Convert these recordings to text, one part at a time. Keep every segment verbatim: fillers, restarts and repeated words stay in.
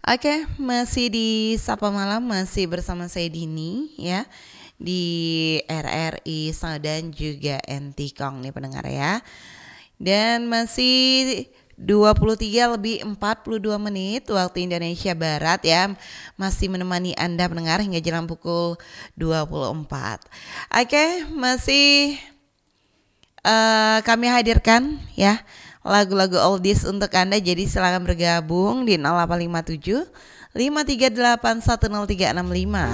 Oke, masih di Sapa Malam, masih bersama saya Dini ya di R R I dan juga Entikong nih pendengar ya. Dan masih dua puluh tiga lebih empat puluh dua menit waktu Indonesia Barat ya. Masih menemani Anda pendengar hingga jelang pukul dua puluh empat. Oke, masih uh, kami hadirkan ya lagu-lagu oldies untuk Anda. Jadi silakan bergabung di nol delapan lima tujuh lima tiga delapan satu nol tiga enam lima.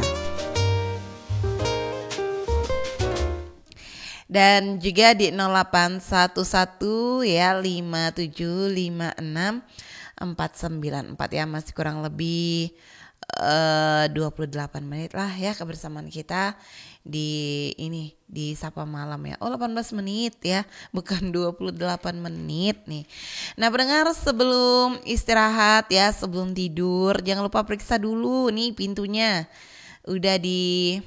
Dan juga di nol delapan satu satu ya lima tujuh lima enam empat sembilan empat ya. Masih kurang lebih uh, dua puluh delapan menit lah ya kebersamaan kita di ini di Sapa Malam ya. Oh, delapan belas menit ya, bukan dua puluh delapan menit nih. Nah, pendengar, sebelum istirahat ya, sebelum tidur, jangan lupa periksa dulu nih pintunya. Udah di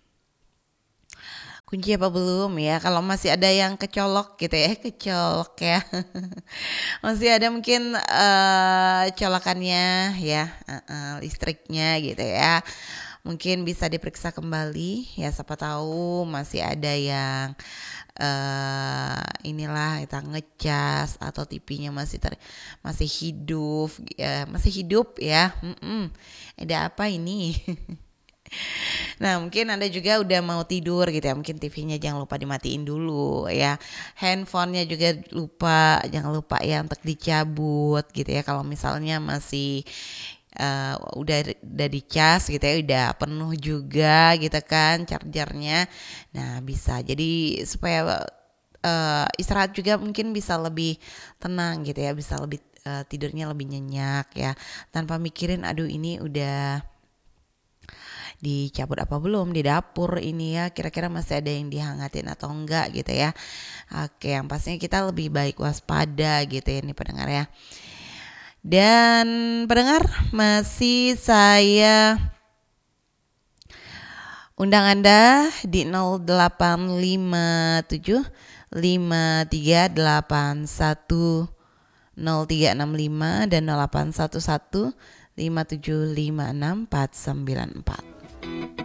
kunci apa belum ya? Kalau masih ada yang kecolok gitu ya, kecolok ya. Masih ada mungkin uh, colokannya ya, uh, uh, listriknya gitu ya. Mungkin bisa diperiksa kembali ya, siapa tahu masih ada yang uh, inilah kita ngecas atau T V-nya masih ter, masih hidup ya, masih hidup ya. Mm-mm. Ada apa ini? Nah, mungkin Anda juga udah mau tidur gitu ya. Mungkin T V-nya jangan lupa dimatiin dulu ya. Handphonenya juga lupa, jangan lupa ya untuk dicabut gitu ya. Kalau misalnya masih uh, udah udah dicas gitu ya, udah penuh juga gitu kan chargernya. Nah, bisa. Jadi supaya uh, istirahat juga mungkin bisa lebih tenang gitu ya, bisa lebih uh, tidurnya lebih nyenyak ya. Tanpa mikirin aduh ini udah dicabut apa belum di dapur ini ya, kira-kira masih ada yang dihangatin atau enggak gitu ya. Oke, yang pastinya kita lebih baik waspada gitu ya nih pendengar ya. Dan pendengar, masih saya undang Anda di nol delapan lima tujuh lima tiga delapan satu nol tiga enam lima dan nol delapan satu satu lima tujuh lima enam empat sembilan empat.